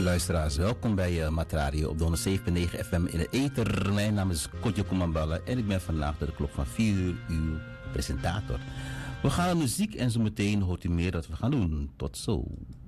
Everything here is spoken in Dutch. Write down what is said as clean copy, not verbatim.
luisteraars, welkom bij Matradio op de 107.9 FM in de ether. Mijn naam is Kodjo Kumambala en ik ben vandaag tot de klok van 4 uur presentator. We gaan naar muziek en zo meteen hoort u meer dat we gaan doen. Tot zo.